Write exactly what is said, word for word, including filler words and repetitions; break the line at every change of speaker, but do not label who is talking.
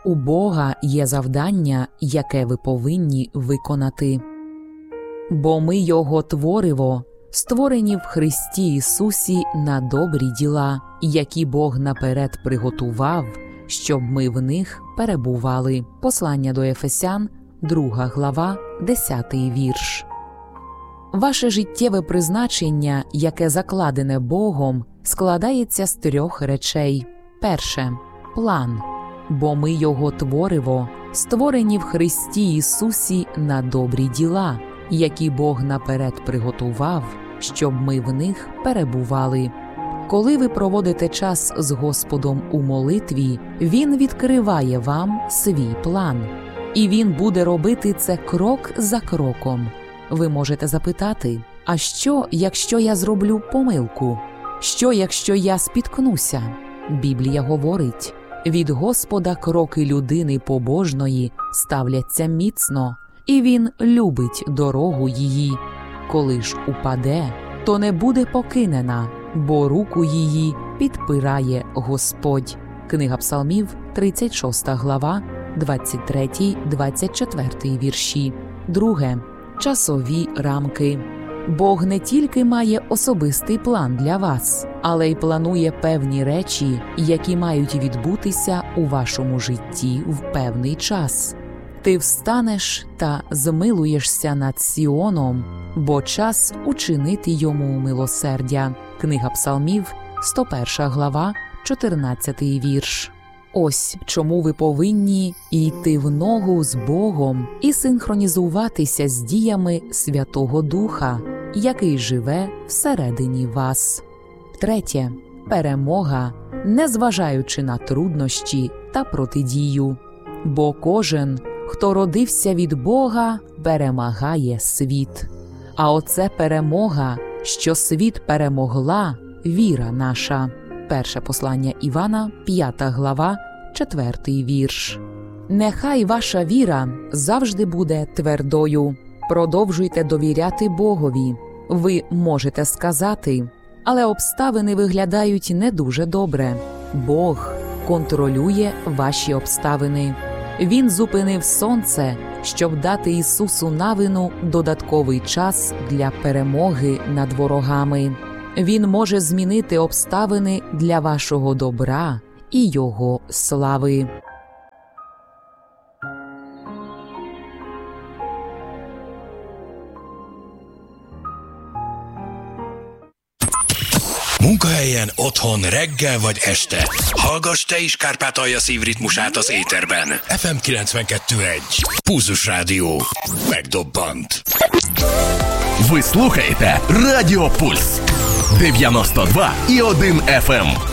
у Бога є завдання, яке ви повинні виконати. Бо ми Його твориво, створені в Христі Ісусі на добрі діла, які Бог наперед приготував, щоб ми в них перебували. Послання до Ефесян, друга глава, десятий вірш. Ваше життєве призначення, яке закладене Богом, складається з трьох речей. Перше – план. Бо ми Його твориво, створені в Христі Ісусі на добрі діла, які Бог наперед приготував, щоб ми в них перебували. Коли ви проводите час з Господом у молитві, Він відкриває вам свій план. І Він буде робити це крок за кроком. Ви можете запитати, а що, якщо я зроблю помилку? Що, якщо я спіткнуся? Біблія говорить, від Господа кроки людини побожної ставляться міцно, і Він любить дорогу її. Коли ж упаде, то не буде покинена, бо руку її підпирає Господь. Книга Псалмів, тридцять шоста глава, двадцять третій - двадцять четвертий вірші. Друге. Часові рамки. Бог не тільки має особистий план для вас, але й планує певні речі, які мають відбутися у вашому житті в певний час. Ти встанеш та змилуєшся над Сіоном, бо час учинити йому милосердя. Книга Псалмів, сто перша глава, чотирнадцятий вірш. Ось чому ви повинні йти в ногу з Богом і синхронізуватися з діями Святого Духа, який живе всередині вас. Третє. Перемога, незважаючи на труднощі та протидію. Бо кожен, хто родився від Бога, перемагає світ. А оце перемога, що світ перемогла, віра наша. Перше послання Івана, п'ята глава, четвертий вірш. Нехай ваша віра завжди буде твердою. Продовжуйте довіряти Богові. Ви можете сказати, але обставини виглядають не дуже добре. Бог контролює ваші обставини. Він зупинив сонце, щоб дати Ісусу Навину додатковий час для перемоги над ворогами. Він може змінити обставини для вашого добра і Його слави.
Munkahelyen, otthon, reggel vagy este. Hallgass te is Kárpátalja szívritmusát az éterben. ef em kilencvenkettő egy. Pulzus Rádió. Megdobbant.
Ви слухаєте Радіо Пульс дев'яносто два і один еф ем.